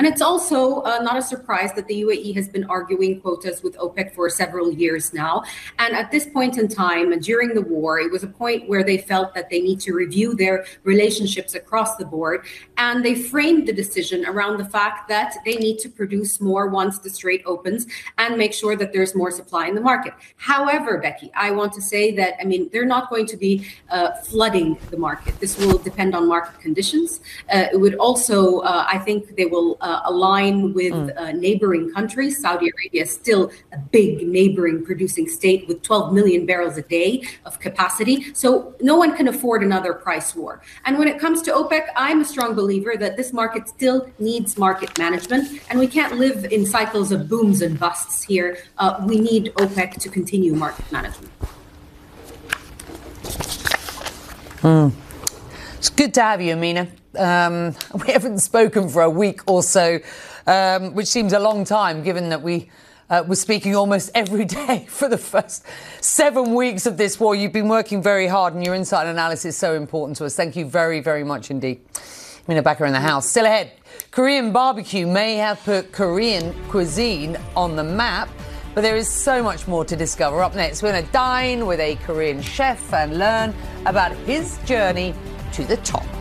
And it's also not a surprise that the UAE has been arguing quotas with OPEC for several years now. And at this point in time, during the war, it was a point where they felt that they need to review their relationships across the board. And they framed the decision around the fact that they need to produce more once the Strait opens and make sure that there's more supply in the market. However, Becky, I want to say that, they're not going to be flooding the market. This will depend on market conditions. It would also, I think they will align with neighboring countries. Saudi Arabia is still a big neighboring producing state with 12 million barrels a day of capacity. So no one can afford another price war. And when it comes to OPEC, I'm a strong believer that this market still needs market management, and we can't live in cycles of booms and busts here. We need OPEC to continue market management. It's good to have you, Amina. We haven't spoken for a week or so, which seems a long time, given that we were speaking almost every day for the first 7 weeks of this war. You've been working very hard, and your insight and analysis is so important to us. Thank you very, very much indeed. Amina Bakr in the house. Still ahead, Korean barbecue may have put Korean cuisine on the map, but there is so much more to discover. Up next, we're going to dine with a Korean chef and learn about his journey to the top.